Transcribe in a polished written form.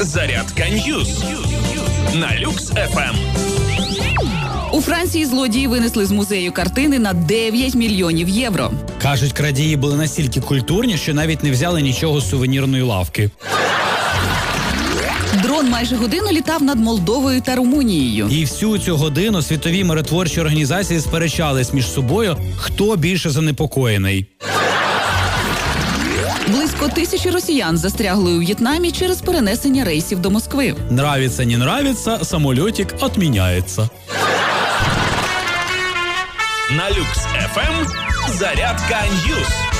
Зарядка Ньюс на Люкс ФМ. У Франції злодії винесли з музею картини на 9 мільйонів євро. Кажуть, крадії були настільки культурні, що навіть не взяли нічого з сувенірної лавки. Дрон майже годину літав над Молдовою та Румунією. І всю цю годину світові миротворчі організації сперечались між собою, хто більше занепокоєний. Близько 1000 росіян застрягли у В'єтнамі через перенесення рейсів до Москви. Нравится, не нравится, самолетик отменяется. На Люкс ФМ Зарядка Ньюс.